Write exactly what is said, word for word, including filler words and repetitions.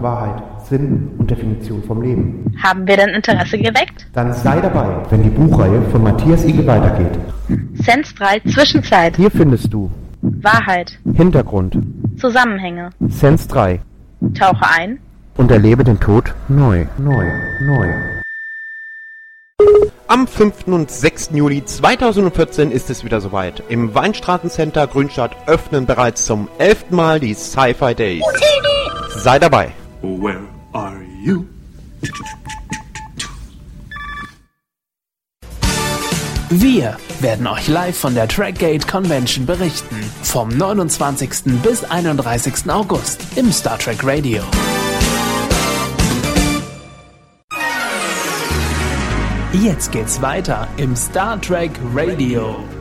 nach Wahrheit, Sinn und Definition vom Leben. Haben wir denn Interesse geweckt? Dann sei dabei, wenn die Buchreihe von Matthias Igel weitergeht. Sens drei Zwischenzeit. Hier findest du Wahrheit. Hintergrund. Zusammenhänge. Sens drei. Tauche ein. Und erlebe den Tod neu, neu, neu. Am fünften und sechsten Juli zweitausendvierzehn ist es wieder soweit. Im Weinstraßencenter Grünstadt öffnen bereits zum elften Mal die Sci-Fi Days. Sei dabei. Where are you? Wir werden euch live von der Trackgate Convention berichten. Vom neunundzwanzigsten bis einunddreißigsten August im Star Trek Radio. Jetzt geht's weiter im Star Trek Radio.